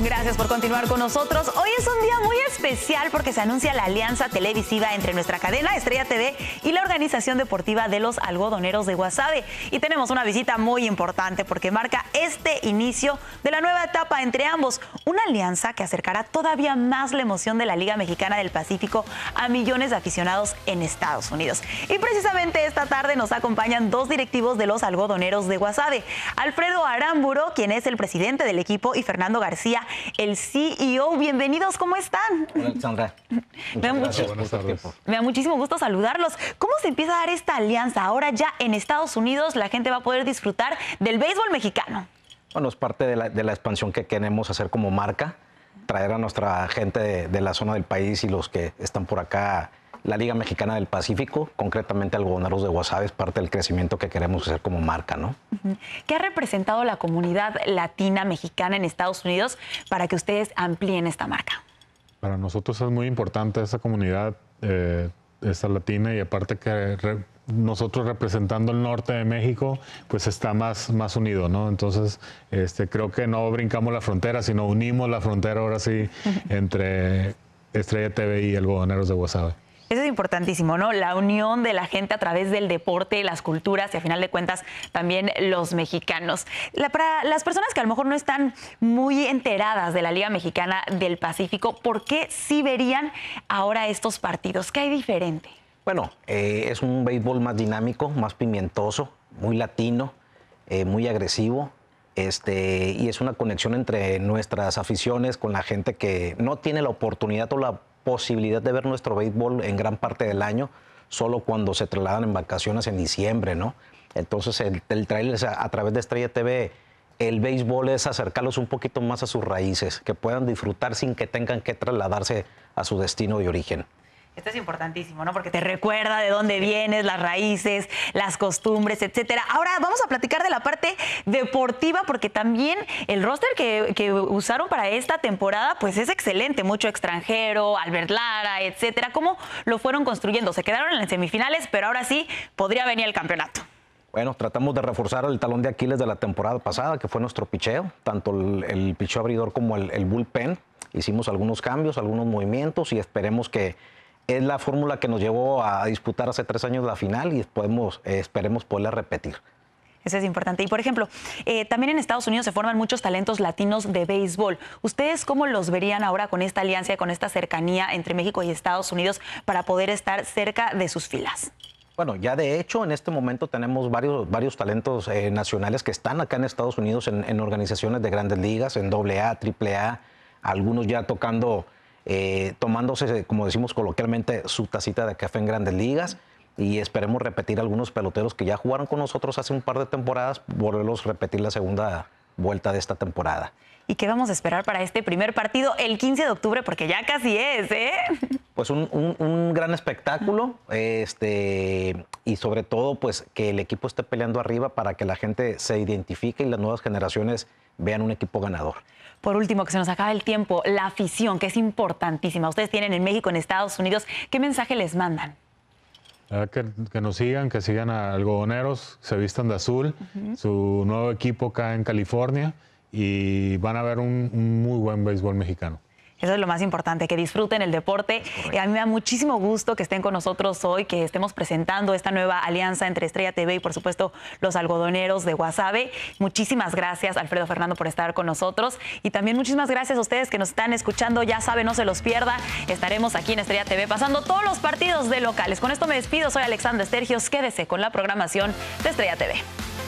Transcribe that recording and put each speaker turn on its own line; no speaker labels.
Gracias por continuar con nosotros. Hoy es un día muy especial porque se anuncia la alianza televisiva entre nuestra cadena Estrella TV y la organización deportiva de los algodoneros de Guasave. Y tenemos una visita muy importante porque marca este inicio de la nueva etapa entre ambos. Una alianza que acercará todavía más la emoción de la Liga Mexicana del Pacífico a millones de aficionados en Estados Unidos. Y precisamente esta tarde nos acompañan dos directivos de los algodoneros de Guasave. Alfredo Aramburo, quien es el presidente del equipo, y Fernando García, el CEO. Bienvenidos, ¿cómo están?
Hola, Alexandra.
Me da muchísimo gusto saludarlos. ¿Cómo se empieza a dar esta alianza? Ahora ya en Estados Unidos la gente va a poder disfrutar del béisbol mexicano.
Bueno, es parte de la expansión que queremos hacer como marca, traer a nuestra gente de la zona del país y los que están por acá. La Liga Mexicana del Pacífico, concretamente Algodoneros de Guasave, es parte del crecimiento que queremos hacer como marca, ¿no?
¿Qué ha representado la comunidad latina mexicana en Estados Unidos para que ustedes amplíen esta marca?
Para nosotros es muy importante esa comunidad, esa latina, y aparte que nosotros representando el norte de México, pues está más unido, ¿no? Entonces, creo que no brincamos la frontera, sino unimos la frontera ahora sí entre Estrella TV y Algodoneros de Guasave.
Eso es importantísimo, ¿no? La unión de la gente a través del deporte, las culturas y, a final de cuentas, también los mexicanos. Para las personas que a lo mejor no están muy enteradas de la Liga Mexicana del Pacífico, ¿por qué sí verían ahora estos partidos? ¿Qué hay diferente?
Bueno, es un béisbol más dinámico, más pimientoso, muy latino, muy agresivo. Y es una conexión entre nuestras aficiones con la gente que no tiene la oportunidad o la posibilidad de ver nuestro béisbol en gran parte del año, solo cuando se trasladan en vacaciones en diciembre, ¿no? Entonces, el traerles a través de Estrella TV el béisbol es acercarlos un poquito más a sus raíces, que puedan disfrutar sin que tengan que trasladarse a su destino de origen.
Esto es importantísimo, ¿no? Porque te recuerda de dónde vienes, las raíces, las costumbres, etcétera. Ahora vamos a platicar de la parte deportiva, porque también el roster que usaron para esta temporada, pues es excelente. Mucho extranjero, Albert Lara, etcétera. ¿Cómo lo fueron construyendo? Se quedaron en las semifinales, pero ahora sí podría venir el campeonato.
Bueno, tratamos de reforzar el talón de Aquiles de la temporada pasada, que fue nuestro picheo, tanto el picheo abridor como el bullpen. Hicimos algunos cambios, algunos movimientos, y esperemos que es la fórmula que nos llevó a disputar hace 3 años la final, y esperemos poderla repetir.
Eso es importante. Y, por ejemplo, también en Estados Unidos se forman muchos talentos latinos de béisbol. ¿Ustedes cómo los verían ahora con esta alianza, con esta cercanía entre México y Estados Unidos para poder estar cerca de sus filas?
Bueno, ya de hecho en este momento tenemos varios talentos nacionales que están acá en Estados Unidos en organizaciones de grandes ligas, en AA, AAA, algunos ya tomándose, como decimos coloquialmente, su tacita de café en grandes ligas, y esperemos repetir algunos peloteros que ya jugaron con nosotros hace un par de temporadas, volverlos a repetir la segunda vuelta de esta temporada.
¿Y qué vamos a esperar para este primer partido el 15 de octubre? Porque ya casi es, ¿eh?
Pues un gran espectáculo, y sobre todo pues que el equipo esté peleando arriba para que la gente se identifique y las nuevas generaciones vean un equipo ganador.
Por último, que se nos acaba el tiempo, la afición, que es importantísima. Ustedes tienen en México, en Estados Unidos, ¿qué mensaje les mandan?
Que nos sigan, que sigan a Algodoneros, se vistan de azul, su nuevo equipo acá en California, y van a ver un muy buen béisbol mexicano.
Eso es lo más importante, que disfruten el deporte. A mí me da muchísimo gusto que estén con nosotros hoy, que estemos presentando esta nueva alianza entre Estrella TV y, por supuesto, los algodoneros de Guasave. Muchísimas gracias, Alfredo, Fernando, por estar con nosotros. Y también muchísimas gracias a ustedes que nos están escuchando. Ya saben, no se los pierda. Estaremos aquí en Estrella TV pasando todos los partidos de locales. Con esto me despido. Soy Alexandra Estergios. Quédese con la programación de Estrella TV.